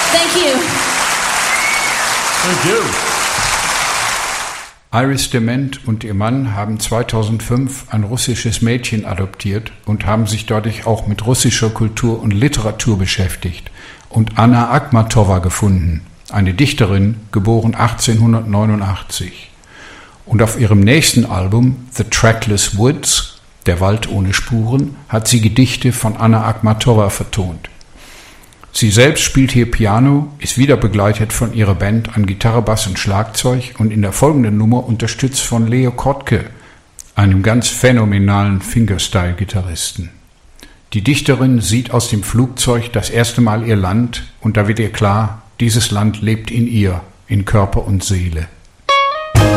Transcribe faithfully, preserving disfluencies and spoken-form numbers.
Thank you. Thank you. Iris DeMent und ihr Mann haben zweitausendfünf ein russisches Mädchen adoptiert und haben sich dadurch auch mit russischer Kultur und Literatur beschäftigt und Anna Akhmatova gefunden, eine Dichterin, geboren achtzehnhundertneunundachtzig. Und auf ihrem nächsten Album The Trackless Woods, der Wald ohne Spuren, hat sie Gedichte von Anna Akhmatova vertont. Sie selbst spielt hier Piano, ist wieder begleitet von ihrer Band an Gitarre, Bass und Schlagzeug und in der folgenden Nummer unterstützt von Leo Kottke, einem ganz phänomenalen Fingerstyle-Gitarristen. Die Dichterin sieht aus dem Flugzeug das erste Mal ihr Land und da wird ihr klar, dieses Land lebt in ihr, in Körper und Seele.